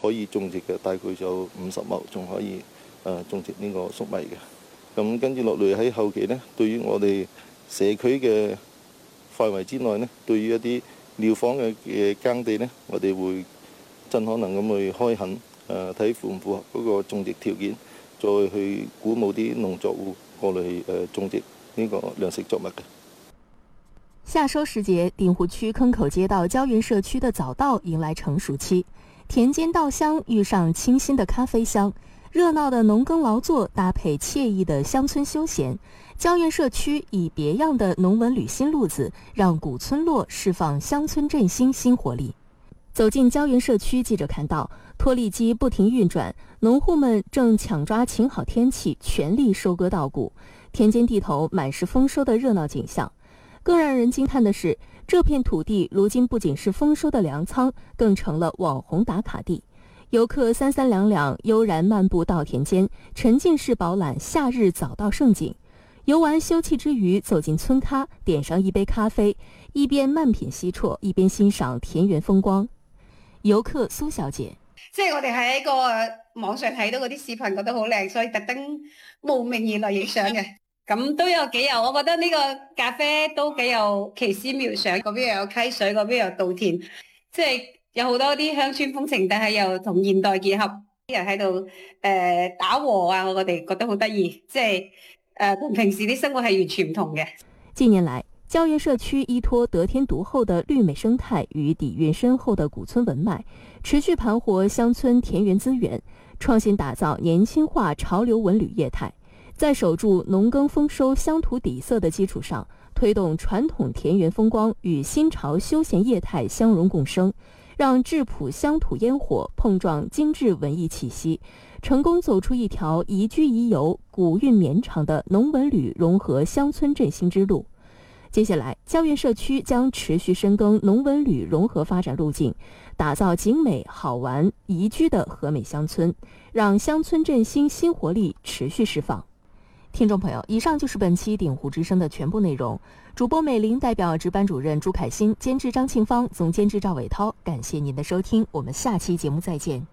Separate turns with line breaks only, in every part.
可以種植嘅大概就50畝，仲可以種植呢個粟米嘅。咁跟住落嚟喺後期呢，對於我哋社區嘅範圍之內呢，對於一啲療房嘅耕地呢，我哋會盡可能咁去開墾，睇符唔符合嗰個種植條件，再去鼓舞啲農作戶過嚟種植呢個糧食作物嘅。
夏收時節，鼎湖區坑口街道蕉園社區的早稻迎來成熟期，田間稻香遇上清新的咖啡香，熱鬧的農耕勞作搭配愜意的鄉村休閒，蕉園社區以別樣的農文旅新路子，讓古村落釋放鄉村振興新活力。走進蕉園社區，記者看到拖力機不停運轉，農戶們正搶抓晴好天氣，全力收割稻谷，田間地頭滿是豐收的熱鬧景象。更讓人驚嘆的是，這片土地如今不僅是豐收的糧倉，更成了網紅打卡地。遊客三三兩兩悠然漫步稻田間，沉浸式飽覽夏日早稻盛景。遊玩休憩之餘，走進村咖，點上一杯咖啡，一邊慢品西啜，一邊欣賞田園風光。遊客蘇小姐，
即係我哋喺個網上睇到嗰啲視頻，覺得好靚，所以特登慕名而來影相嘅。咁都有幾有，我覺得呢個咖啡都幾有奇思妙想。嗰邊又有溪水，嗰邊又有稻田，即係有好多啲鄉村風情，但係又同現代結合。啲人喺度打和啊，我哋覺得好得意，即係同平時啲生活係完全唔同嘅。
近年來，蕉園社區依託得天獨厚的綠美生態與底蘊深厚的古村文脈，持續盤活鄉村田園資源，創新打造年輕化潮流文旅業態。在守住農耕豐收鄉土底色的基礎上，推動傳統田園風光與新潮休閒業態相融共生，讓質樸鄉土煙火碰撞精緻文藝氣息，成功走出一條宜居宜遊、古韻綿長的農文旅融合鄉村振興之路。接下來，蕉園社區將持續深耕農文旅融合發展路徑，打造景美、好玩、宜居的和美鄉村，讓鄉村振興新活力持續釋放。聽眾朋友，以上就是本期鼎湖之聲的全部內容。主播美玲代表值班主任朱凱欣，監製張慶芳，總監製趙偉濤，感謝您的收聽，我們下期節目再見。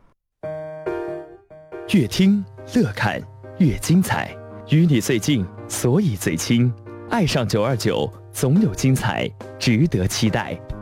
越聽樂看越精彩，與你最近，所以最親。愛上929，總有精彩值得期待。